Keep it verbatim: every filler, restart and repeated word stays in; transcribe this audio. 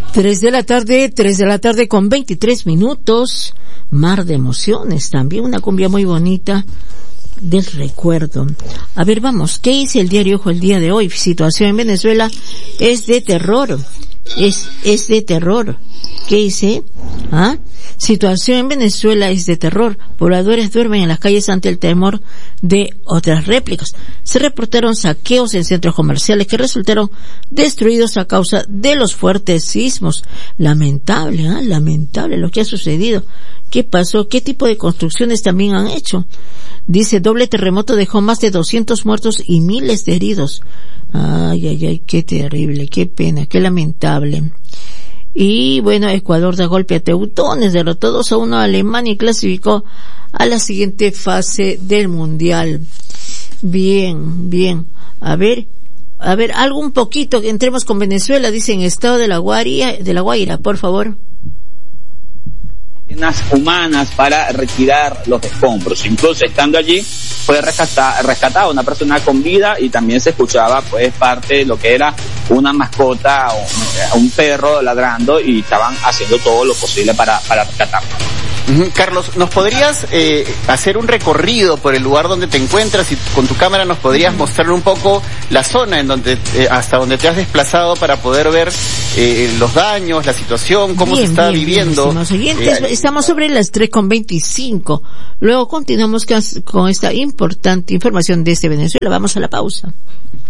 Tres de la tarde, tres de la tarde con veintitrés minutos. Mar de emociones, también una cumbia muy bonita del recuerdo. A ver, vamos, ¿qué dice el diario Ojo el día de hoy? Situación en Venezuela es de terror. Es, es de terror. ¿Qué dice? ¿Ah? Situación en Venezuela es de terror. Pobladores duermen en las calles ante el temor de otras réplicas. Se reportaron saqueos en centros comerciales que resultaron destruidos a causa de los fuertes sismos. Lamentable, ¿eh? Lamentable lo que ha sucedido. ¿Qué pasó? ¿Qué tipo de construcciones también han hecho? Dice, doble terremoto dejó más de doscientos muertos y miles de heridos. Ay, ay, ay, qué terrible, qué pena, qué lamentable. Y bueno, Ecuador da golpe a teutones, derrotó dos a uno a Alemania y clasificó a la siguiente fase del Mundial. Bien, bien. A ver, a ver, algo un poquito que entremos con Venezuela, dicen Estado de la Guaira, de la Guaira, por favor. Humanas para retirar los escombros. Incluso estando allí fue rescatada, rescatada una persona con vida y también se escuchaba pues parte de lo que era una mascota, un, un perro ladrando y estaban haciendo todo lo posible para, para rescatarlo. Carlos, ¿nos podrías eh, hacer un recorrido por el lugar donde te encuentras y con tu cámara nos podrías mostrar un poco la zona en donde eh, hasta donde te has desplazado para poder ver eh, los daños, la situación, cómo bien, se está bien, viviendo? Bien, oyentes, eh, estamos sobre las tres con veinticinco. Luego continuamos con esta importante información desde Venezuela. Vamos a la pausa.